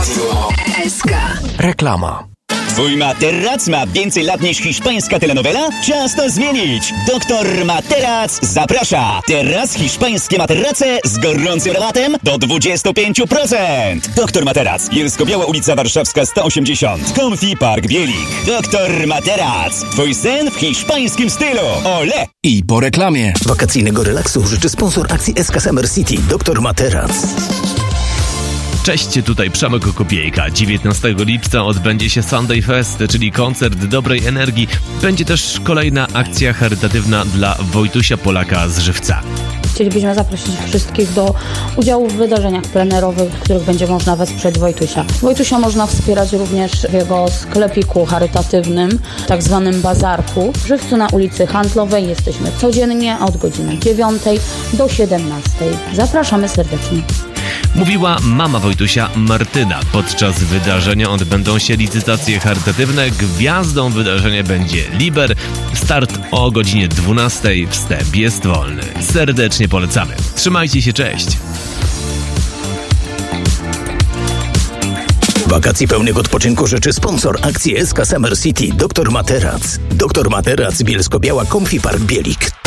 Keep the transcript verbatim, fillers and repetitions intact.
Radio S K. Reklama. Twój materac ma więcej lat niż hiszpańska telenowela? Czas to zmienić! Doktor Materac zaprasza! Teraz hiszpańskie materace z gorącym rabatem do dwadzieścia pięć procent! Doktor Materac, Bielsko-Biała ulica Warszawska sto osiemdziesiąt, Comfy Park Bielik. Doktor Materac, twój sen w hiszpańskim stylu! Ole! I po reklamie. Wakacyjnego relaksu życzy sponsor akcji S K Summer City, Doktor Materac. Cześć, tutaj Przemek Kopiejka. dziewiętnastego lipca odbędzie się Sunday Fest, czyli koncert dobrej energii. Będzie też kolejna akcja charytatywna dla Wojtusia Polaka z Żywca. Chcielibyśmy zaprosić wszystkich do udziału w wydarzeniach plenerowych, w których będzie można wesprzeć Wojtusia. Wojtusia można wspierać również w jego sklepiku charytatywnym, tak zwanym bazarku. W Żywcu na ulicy Handlowej jesteśmy codziennie od godziny dziewiątej do siedemnastej. Zapraszamy serdecznie. Mówiła mama Wojtusia Martyna. Podczas wydarzenia odbędą się licytacje charytatywne. Gwiazdą wydarzenia będzie Liber. Start o godzinie dwunastej. Wstęp jest wolny. Serdecznie polecamy. Trzymajcie się, cześć! Wakacji pełnych odpoczynku życzy sponsor akcji S K Summer City, Doktor Materac. Doktor Materac, Bielsko-Biała, Comfy Park Bielik.